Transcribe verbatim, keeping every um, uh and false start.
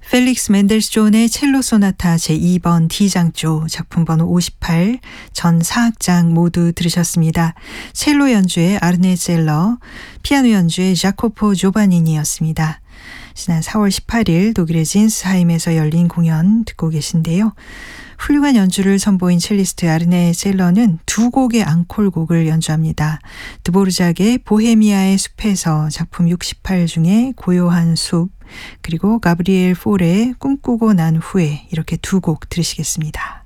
펠릭스 멘델스존의 첼로 소나타 제이 번 D장조 작품 번호 오십팔, 전 사악장 모두 들으셨습니다. 첼로 연주의 아르네 셀러, 피아노 연주의 자코포 조바니니였습니다. 지난 사월 십팔일 독일의 진스하임에서 열린 공연 듣고 계신데요. 훌륭한 연주를 선보인 첼리스트 아르네 셀러는 두 곡의 앙콜곡을 연주합니다. 드보르작의 보헤미아의 숲에서 작품 육십팔 중에 고요한 숲, 그리고 가브리엘 폴의 꿈꾸고 난 후에, 이렇게 두 곡 들으시겠습니다.